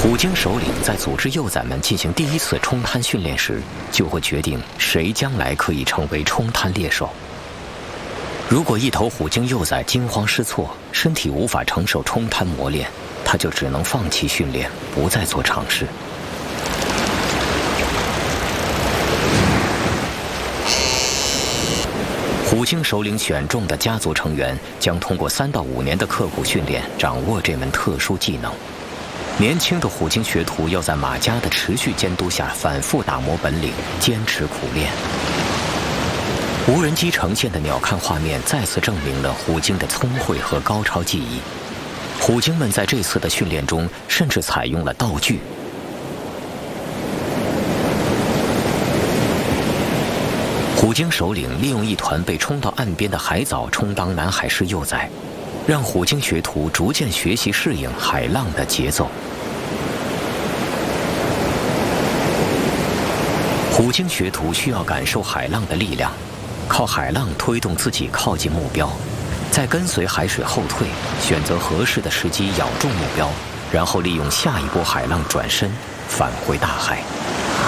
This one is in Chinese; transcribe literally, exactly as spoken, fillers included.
虎鲸首领在组织幼崽们进行第一次冲滩训练时，就会决定谁将来可以成为冲滩猎手。如果一头虎鲸幼崽惊慌失措，身体无法承受冲滩磨练，它就只能放弃训练，不再做尝试。虎鲸首领选中的家族成员将通过三到五年的刻苦训练，掌握这门特殊技能。年轻的虎鲸学徒要在马家的持续监督下反复打磨本领，坚持苦练。无人机呈现的鸟瞰画面再次证明了虎鲸的聪慧和高超技艺。虎鲸们在这次的训练中甚至采用了道具。虎鲸首领利用一团被冲到岸边的海藻充当南海狮幼崽，让虎鲸学徒逐渐学习适应海浪的节奏。虎鲸学徒需要感受海浪的力量，靠海浪推动自己靠近目标，再跟随海水后退，选择合适的时机咬中目标，然后利用下一波海浪转身返回大海。